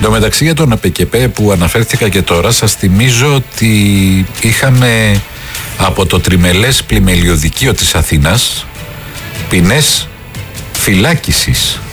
Εν τω μεταξύ, για τον ΑΠΚΠ που αναφέρθηκα και τώρα, σας θυμίζω ότι είχαμε από το τριμελές πλημελιωδικείο της Αθήνας ποινές φυλάκισης